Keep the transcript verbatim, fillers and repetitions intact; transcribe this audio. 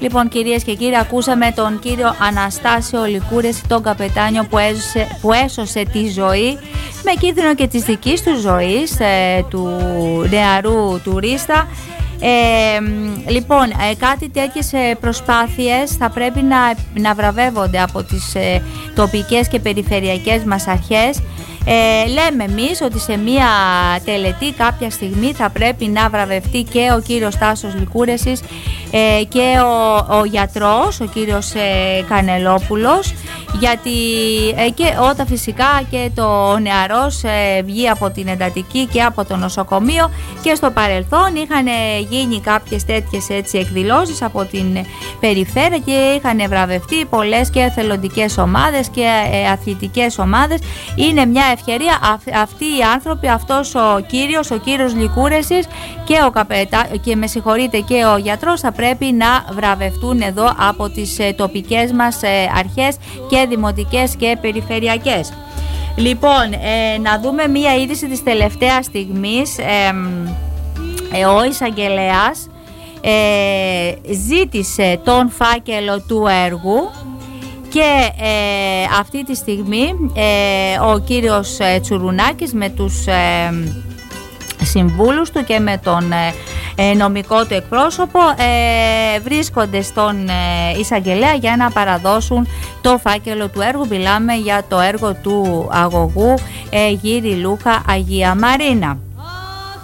Λοιπόν, κυρίες και κύριοι, ακούσαμε τον κύριο Αναστάσιο Λικούρεση, τον καπετάνιο που, έζωσε, που έσωσε τη ζωή με κίνδυνο και της δικής του ζωής, ε, του νεαρού τουρίστα. Ε, λοιπόν, ε, κάτι τέτοιες ε, προσπάθειες θα πρέπει να, να βραβεύονται από τις ε, τοπικές και περιφερειακές μας αρχές. Ε, λέμε εμείς ότι σε μια τελετή κάποια στιγμή θα πρέπει να βραβευτεί και ο κύριος Τάσος Λικούρεσης ε, και ο, ο γιατρός, ο κύριος ε, Κανελόπουλος, γιατί ε, και όταν φυσικά και το νεαρός ε, βγει από την εντατική και από το νοσοκομείο, και στο παρελθόν είχαν γίνει κάποιες τέτοιες έτσι εκδηλώσεις από την περιφέρεια και είχαν βραβευτεί πολλές και εθελοντικές ομάδες και ε, αθλητικές ομάδες. Είναι μια ευκαιρία αυ, αυτοί οι άνθρωποι, αυτός ο κύριος, ο κύριος Λικούρεσης και, ο καπετα, και με συγχωρείτε και ο γιατρός θα πρέπει να βραβευτούν εδώ από τις ε, τοπικές μας ε, αρχές και δημοτικές και περιφερειακές. Λοιπόν, ε, να δούμε μία είδηση της τελευταίας στιγμής. Ε, ε, ο εισαγγελέας ε, ζήτησε τον φάκελο του έργου και ε, αυτή τη στιγμή ε, ο κύριος ε, Τσουρουνάκης με τους ε, συμβούλους του και με τον ε, νομικό του εκπρόσωπο ε, βρίσκονται στον ε, εισαγγελέα για να παραδώσουν το φάκελο του έργου. Μιλάμε για το έργο του αγωγού ε, Γύρι Λούχα Αγία Μαρίνα.